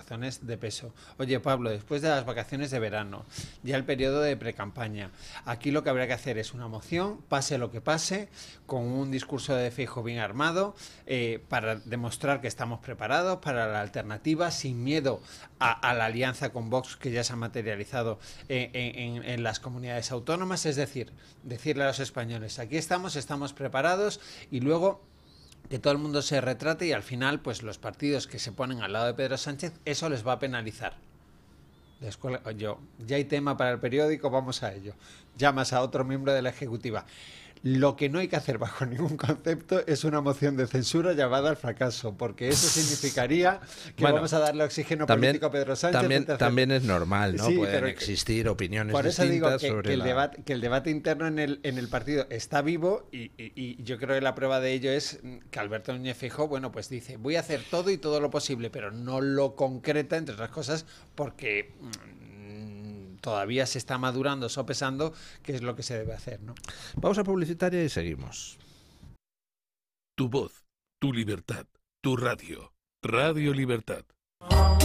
razones de peso. Oye, Pablo, después de las vacaciones de verano, ya el periodo de precampaña, aquí lo que habría que hacer es una moción, pase lo que pase, con un discurso de Feijóo bien armado, para demostrar que estamos preparados para la alternativa, sin miedo a la alianza con Vox que ya se ha materializado en las comunidades autónomas. Es decir, decirle a los españoles, aquí estamos preparados, y luego que todo el mundo se retrate, y al final pues los partidos que se ponen al lado de Pedro Sánchez, eso les va a penalizar. Ya hay tema para el periódico, vamos a ello. Llamas a otro miembro de la Ejecutiva. Lo que no hay que hacer bajo ningún concepto es una moción de censura llamada al fracaso, porque eso significaría que vamos a darle oxígeno político a Pedro Sánchez. También es normal, ¿no? Sí, pueden existir opiniones por eso distintas digo sobre que el debate interno en el partido está vivo, y yo creo que la prueba de ello es que Alberto Núñez Feijóo, bueno, pues dice, voy a hacer todo y todo lo posible, pero no lo concreta, entre otras cosas, porque todavía se está madurando, sopesando qué es lo que se debe hacer, ¿no? Pausa publicitaria y seguimos. Tu voz, tu libertad, tu radio. Radio Libertad.